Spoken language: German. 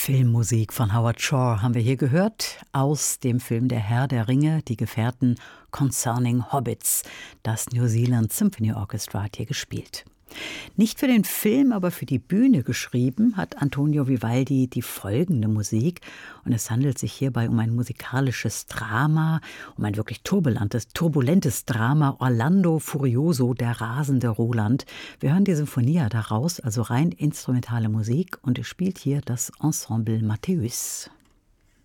Filmmusik von Howard Shore haben wir hier gehört, aus dem Film Der Herr der Ringe, die Gefährten Concerning Hobbits. Das New Zealand Symphony Orchestra hat hier gespielt. Nicht für den Film, aber für die Bühne geschrieben hat Antonio Vivaldi die folgende Musik. Und es handelt sich hierbei um ein musikalisches Drama, um ein wirklich turbulentes Drama. Orlando Furioso, der rasende Roland. Wir hören die Sinfonia daraus, also rein instrumentale Musik. Und es spielt hier das Ensemble Matthäus.